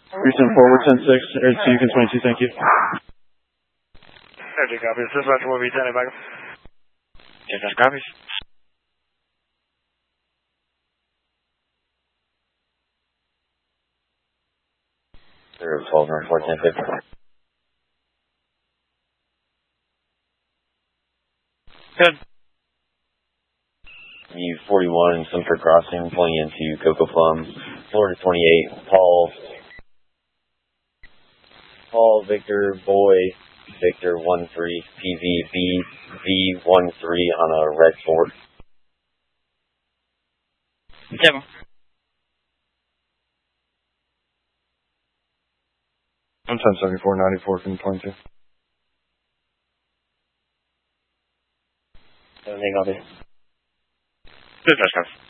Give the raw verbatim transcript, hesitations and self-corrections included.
Houston forward ten six, Air Beacon twenty-two, thank you. Air two copies, dispatch will be standing back. Dispatch copies. zero twelve, North four ten fifty. Good. U forty-one, Sumter Crossing, pulling into Cocoa Plum, Florida twenty-eight, Paul, Paul, Victor, Boy, Victor one three, P V B, V one three on a red Ford. Seven. I'm ten seventy-four ninety-four from twenty-two. Anything on it? Dispatch copies.